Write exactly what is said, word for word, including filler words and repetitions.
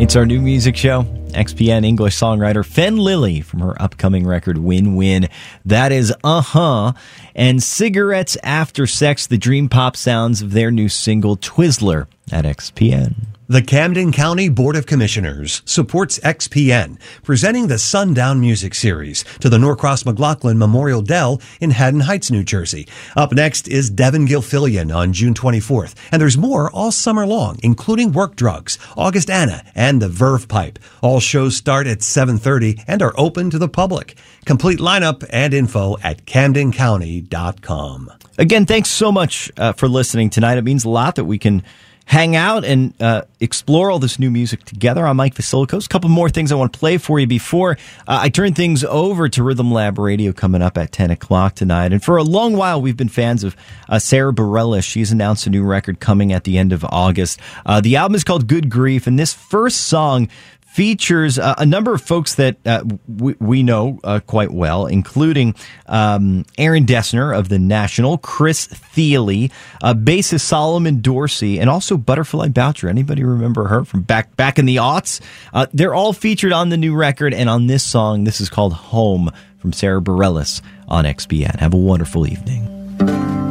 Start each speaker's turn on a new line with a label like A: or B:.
A: It's our new music show. X P N English songwriter Fen Lily from her upcoming record Win Win. That is Uh-Huh. And Cigarettes After Sex, the dream pop sounds of their new single Twizzler at X P N.
B: The Camden County Board of Commissioners supports X P N, presenting the Sundown Music Series to the Norcross McLaughlin Memorial Dell in Haddon Heights, New Jersey. Up next is Devin Gilfillian on June twenty-fourth. And there's more all summer long, including Work Drugs, August Anna, and the Verve Pipe. All shows start at seven thirty and are open to the public. Complete lineup and info at camden county dot com.
A: Again, thanks so much uh, for listening tonight. It means a lot that we can hang out and uh, explore all this new music together. I'm Mike Vasilikos. A couple more things I want to play for you before uh, I turn things over to Rhythm Lab Radio coming up at ten o'clock tonight. And for a long while, we've been fans of uh, Sarah Bareilles. She's announced a new record coming at the end of August. Uh, the album is called Good Grief, and this first song features uh, a number of folks that uh, we, we know uh, quite well, including um, Aaron Dessner of The National, Chris Thile, uh, bassist Solomon Dorsey, and also Butterfly Boucher. Anybody remember her from back back in the aughts? Uh, they're all featured on the new record, and on this song, this is called Home from Sarah Bareilles on X P N. Have a wonderful evening.